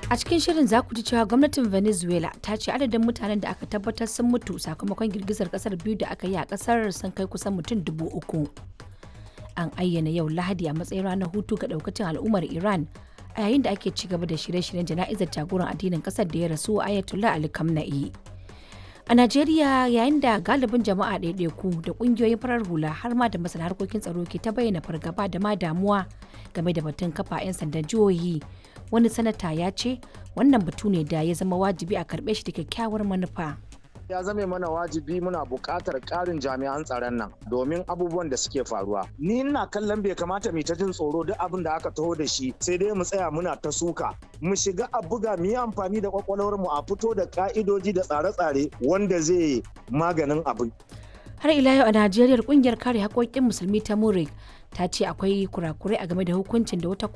A cikin shirin za ku ji cewa gwamnatin Venezuela ta ce adadin mutanen da aka tabbatar sun mutu sakamakon girgizar kasar biyu da aka yi a kasar sun kai kusan mutum 3,000. An ayyana yau Lahadi a matsayin ranar hutu ga daukacin al'ummar Iran a yayin da ake ci gaba da shirye-shiryen jana'izar jagoran addinin kasar da ya rasu Ayatollah Ali Khamenei. A Najeriya yayin da galibin jama'a ɗaiɗaiku da ƙungiyoyin farar hula har ma da masana harkokin tsaro ke ta bayyana fargaba da ma damuwa game da batun kafa 'yan sandan jihohi. Wani sanata ya ce wannan batu ne da ya zama wajibi a karɓe shi da kyakkyawar manufa. Ya zame mana wajibi muna buƙatar ƙarin jami'an tsaron nan domin abubuwan da suke faruwa. Ni ina kallon bai kamata mu ta jin tsoro duk abin da aka taho da shi sai dai mu tsaya muna ta suka. Mu shiga a buga mu yi amfani da kwakwalwar mu a fito da ka'idoji da tsare-tsare wanda zai maganin abin. Har ila yau a Najeriya kungiyar kare haƙoƙin musulmi ta Murik ta ce akwai kurakurai a game da hukuncin da wata